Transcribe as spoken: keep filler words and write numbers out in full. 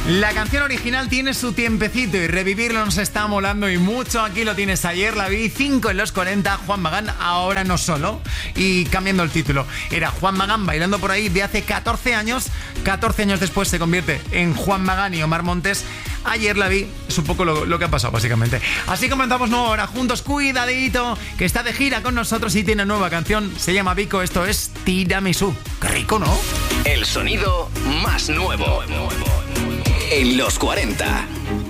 La canción original tiene su tiempecito y revivirlo nos está molando y mucho. Aquí lo tienes, ayer la vi, cinco en los cuarenta, Juan Magán, ahora no solo. Y cambiando el título, era Juan Magán bailando por ahí de hace catorce años. catorce años después se convierte en Juan Magán y Omar Montes. Ayer la vi, es un poco lo, lo que ha pasado básicamente. Así comenzamos nueva hora juntos, cuidadito, que está de gira con nosotros y tiene nueva canción. Se llama Vico, esto es Tiramisú. Qué rico, ¿no? El sonido más nuevo en los cuarenta.